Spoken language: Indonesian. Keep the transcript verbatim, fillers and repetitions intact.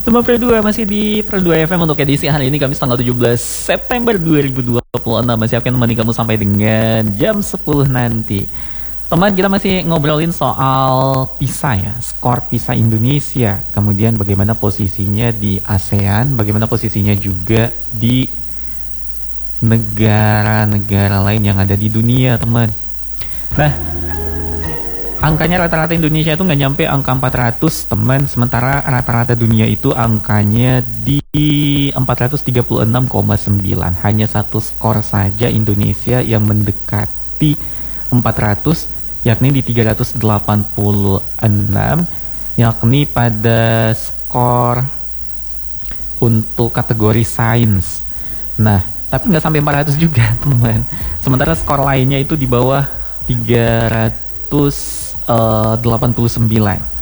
Teman Pro dua masih di Pro dua F M untuk edisi hari ini Kamis tanggal tujuh belas September dua ribu dua puluh enam. Masih akan menemani kamu sampai dengan jam sepuluh nanti. Teman, kita masih ngobrolin soal PISA ya, skor PISA Indonesia. Kemudian bagaimana posisinya di ASEAN, bagaimana posisinya juga di negara-negara lain yang ada di dunia, teman. Nah, angkanya rata-rata Indonesia itu nggak nyampe angka empat ratus, teman. Sementara rata-rata dunia itu angkanya di empat ratus tiga puluh enam koma sembilan. Hanya satu skor saja Indonesia yang mendekati empat ratus, yakni di tiga ratus delapan puluh enam, yakni pada skor untuk kategori sains. Nah, tapi nggak sampai empat ratus juga, teman. Sementara skor lainnya itu di bawah tiga ratus delapan puluh sembilan.